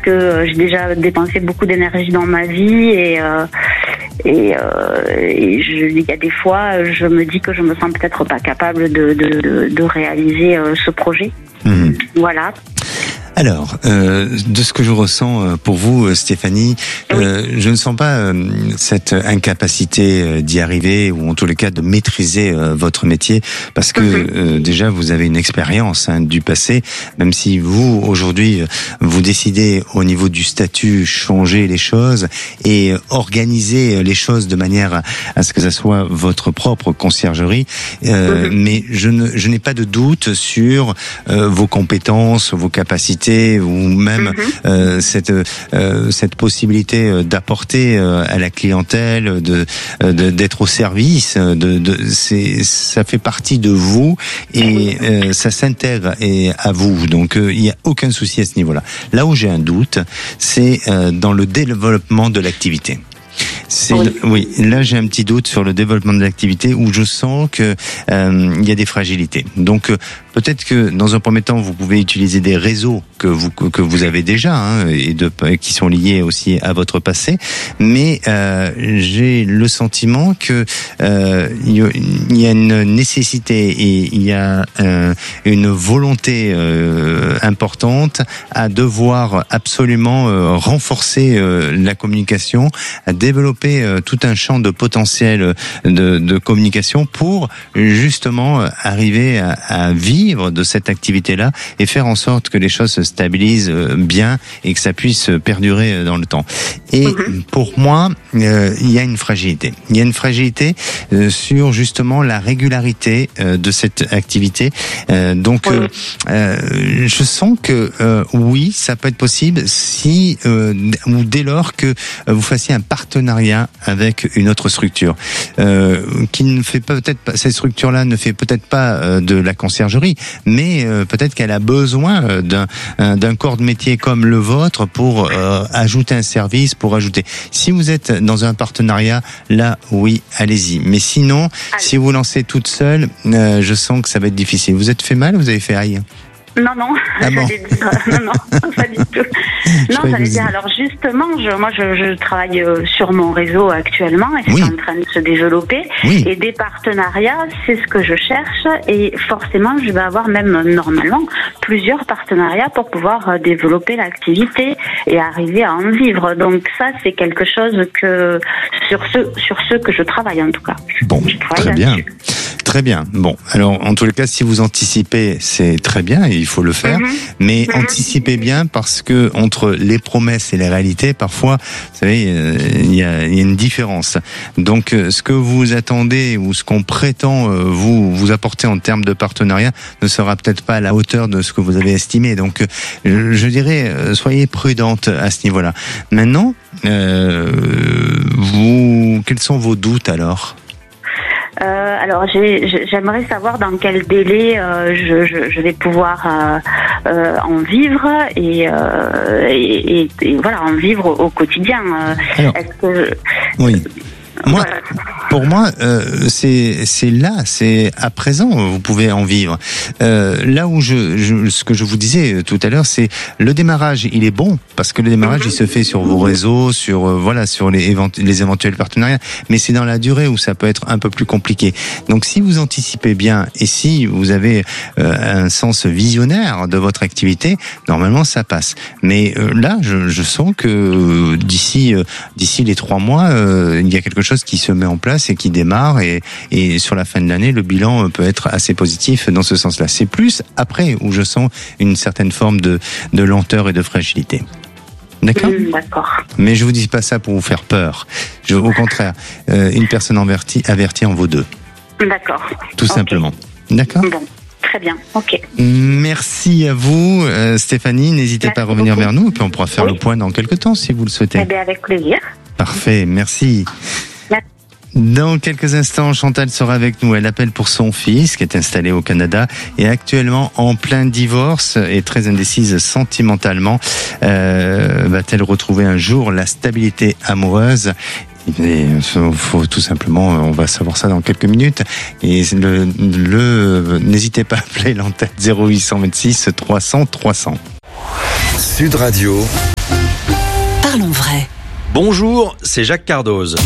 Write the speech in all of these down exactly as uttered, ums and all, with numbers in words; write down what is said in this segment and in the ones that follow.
que j'ai déjà dépensé beaucoup d'énergie dans ma vie et euh, et, euh, et je, il y a des fois, je me dis que je me sens peut-être pas capable de de, de, de réaliser euh, ce projet. Mmh. Voilà. Alors, euh, de ce que je ressens pour vous, Stéphanie, oui. euh, je ne sens pas euh, cette incapacité d'y arriver, ou en tous les cas de maîtriser euh, votre métier, parce que mm-hmm. euh, déjà vous avez une expérience hein, du passé, même si vous, aujourd'hui, vous décidez au niveau du statut changer les choses et organiser les choses de manière à, à ce que ça soit votre propre conciergerie, euh, mm-hmm. mais je, ne, je n'ai pas de doute sur euh, vos compétences, vos capacités, ou même mm-hmm. euh, cette euh, cette possibilité d'apporter euh, à la clientèle, de, de d'être au service, de, de c'est ça fait partie de vous et euh, ça s'intègre et à vous. Donc euh, il y a aucun souci à ce niveau-là. Là où j'ai un doute, c'est euh, dans le développement de l'activité. C'est oui. Le, oui, là j'ai un petit doute sur le développement de l'activité où je sens que euh, il y a des fragilités. Donc euh, peut-être que dans un premier temps vous pouvez utiliser des réseaux que vous que vous avez déjà hein, et de qui sont liés aussi à votre passé, mais euh, j'ai le sentiment que euh, il y a une nécessité et il y a euh, une volonté euh, importante à devoir absolument euh, renforcer euh, la communication, à développer euh, tout un champ de potentiel de, de communication pour justement euh, arriver à, à vivre de cette activité-là et faire en sorte que les choses se stabilisent euh, bien et que ça puisse perdurer dans le temps. Et mmh. pour moi, euh, il y a une fragilité. Il y a une fragilité euh, sur justement la régularité euh, de cette activité. Euh, donc, oui. euh, euh, je sens que euh, oui, ça peut être possible si euh, ou dès lors que vous fassiez un partenariat avec une autre structure euh, qui ne fait pas peut-être pas, cette structure-là ne fait peut-être pas euh, de la conciergerie, mais euh, peut-être qu'elle a besoin d'un d'un corps de métier comme le vôtre pour euh, ajouter un service, pour ajouter. Si vous êtes dans un partenariat, là, oui, allez-y. Mais sinon, allez. Si vous lancez toute seule, euh, je sens que ça va être difficile. Vous êtes fait mal ou vous avez fait aïe? Non, non, ah bon dire, non, non, pas du tout. Non, j'allais dire, alors justement, je, moi je, je travaille sur mon réseau actuellement et c'est oui. en train de se développer. Oui. Et des partenariats, c'est ce que je cherche et forcément, je vais avoir même normalement plusieurs partenariats pour pouvoir développer l'activité et arriver à en vivre. Donc ça, c'est quelque chose que, sur ce, sur ce que je travaille en tout cas. Bon, très bien. Très bien. Bon, alors en tous les cas, si vous anticipez, c'est très bien et il faut le faire. Mm-hmm. Mais mm-hmm. anticipez bien parce que entre les promesses et les réalités, parfois, vous savez, il y a, il y a une différence. Donc, ce que vous attendez ou ce qu'on prétend vous vous apporter en termes de partenariat ne sera peut-être pas à la hauteur de ce que vous avez estimé. Donc, je, je dirais, soyez prudente à ce niveau-là. Maintenant, euh, vous, quels sont vos doutes alors ? Euh, alors j'ai, j'aimerais savoir dans quel délai euh, je, je, je vais pouvoir euh, euh, en vivre et, euh, et, et, et voilà en vivre au quotidien. Alors, Est-ce que oui. Moi, voilà. Pour moi, euh, c'est c'est là, c'est à présent, vous pouvez en vivre. Euh, là où je, je, ce que je vous disais tout à l'heure, c'est le démarrage. Il est bon parce que le démarrage, mm-hmm. il se fait sur vos réseaux, sur euh, voilà, sur les, évent- les éventuels partenariats. Mais c'est dans la durée où ça peut être un peu plus compliqué. Donc, si vous anticipez bien et si vous avez euh, un sens visionnaire de votre activité, normalement, ça passe. Mais euh, là, je, je sens que euh, d'ici euh, d'ici les trois mois, euh, il y a quelque chose qui se met en place et qui démarre et, et sur la fin de l'année, le bilan peut être assez positif dans ce sens-là. C'est plus après où je sens une certaine forme de, de lenteur et de fragilité. D'accord ? Mmh, d'accord. Mais je vous dis pas ça pour vous faire peur. Je, au contraire, euh, une personne avertie, avertie en vaut deux. D'accord. Tout okay. simplement. D'accord ? Bon. Très bien, ok. Merci à vous, euh, Stéphanie. N'hésitez merci pas à revenir beaucoup. Vers nous et puis on pourra faire oui. le point dans quelques temps si vous le souhaitez. Eh bien, avec plaisir. Parfait, merci. Merci. Dans quelques instants, Chantal sera avec nous. Elle appelle pour son fils qui est installé au Canada et actuellement en plein divorce et très indécise sentimentalement. Euh, va-t-elle retrouver un jour la stabilité amoureuse ? Il faut tout simplement, on va savoir ça dans quelques minutes. Et le, le n'hésitez pas à appeler l'antenne zéro huit cent vingt-six trois cents trois cents. Sud Radio. Parlons vrai. Bonjour, c'est Jacques Cardoz.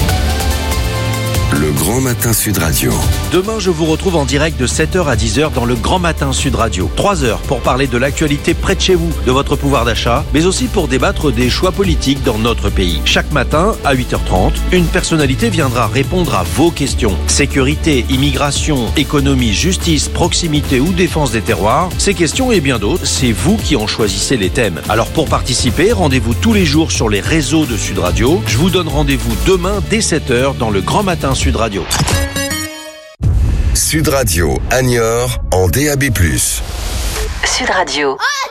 Le Grand Matin Sud Radio. Demain, je vous retrouve en direct de sept heures à dix heures dans le Grand Matin Sud Radio. trois heures pour parler de l'actualité près de chez vous, de votre pouvoir d'achat, mais aussi pour débattre des choix politiques dans notre pays. Chaque matin, à huit heures trente, une personnalité viendra répondre à vos questions. Sécurité, immigration, économie, justice, proximité ou défense des terroirs, ces questions et bien d'autres, c'est vous qui en choisissez les thèmes. Alors pour participer, rendez-vous tous les jours sur les réseaux de Sud Radio. Je vous donne rendez-vous demain dès sept heures dans le Grand Matin Sud Radio. Sud Radio, Niort, en D A B plus. Sud Radio.